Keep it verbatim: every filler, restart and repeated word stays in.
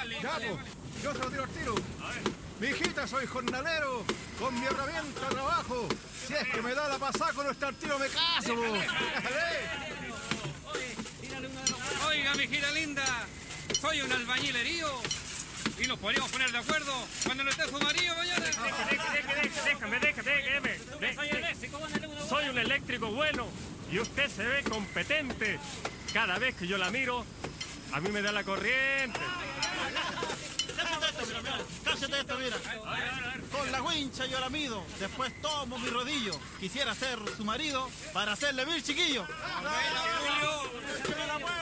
Ya, pues, yo se lo tiro al tiro. Mi hijita, soy jornalero, con mi herramienta de trabajo. Si es que me da la pasada con nuestro tiro, me caso, po. Oiga, mi hijita linda, soy un albañilerío y nos podríamos poner de acuerdo cuando no esté su marido mañana. Déjame, déjame, déjame. Soy eléctrico, soy un eléctrico bueno y usted se ve competente. Cada vez que yo la miro, a mí me da la corriente. Cállate esto, mira. Con la wincha yo la mido, después tomo mi rodillo. Quisiera ser su marido para hacerle mil chiquillos. Julio.